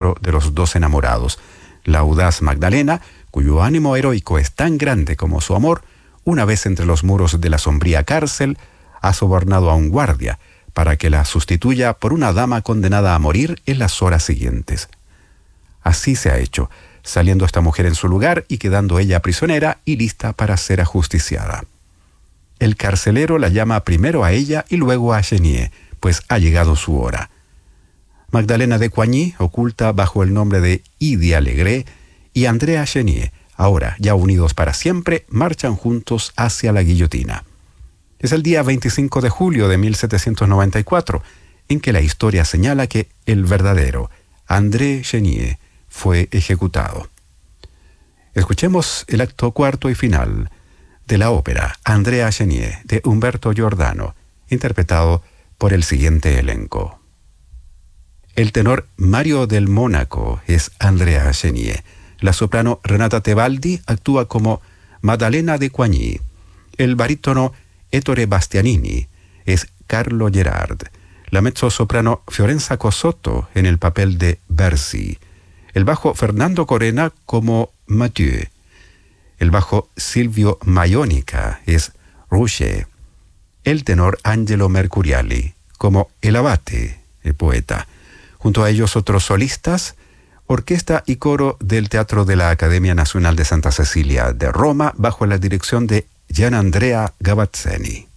teatro de los dos enamorados. La audaz Magdalena, cuyo ánimo heroico es tan grande como su amor, una vez entre los muros de la sombría cárcel, ha sobornado a un guardia para que la sustituya por una dama condenada a morir en las horas siguientes. Así se ha hecho, saliendo esta mujer en su lugar y quedando ella prisionera y lista para ser ajusticiada. El carcelero la llama primero a ella y luego a Chenier, pues ha llegado su hora. Magdalena de Coigny, oculta bajo el nombre de Idia Legré, y Andrea Chenier, ahora ya unidos para siempre, marchan juntos hacia la guillotina. Es el día 25 de julio de 1794 en que la historia señala que el verdadero André Chenier fue ejecutado. Escuchemos el acto cuarto y final de la ópera Andrea Chenier de Humberto Giordano, interpretado por el siguiente elenco. El tenor Mario del Mónaco es Andrea Chenier. La soprano Renata Tebaldi actúa como Maddalena de Coigny. El barítono Ettore Bastianini es Carlo Gerard. La mezzosoprano Fiorenza Cosotto en el papel de Bercy. El bajo Fernando Corena como Mathieu. El bajo Silvio Maionica es Rouget. El tenor Angelo Mercuriali como el abate, el poeta. Junto a ellos otros solistas, orquesta y coro del Teatro de la Academia Nacional de Santa Cecilia de Roma bajo la dirección de Gianandrea Gavazzeni.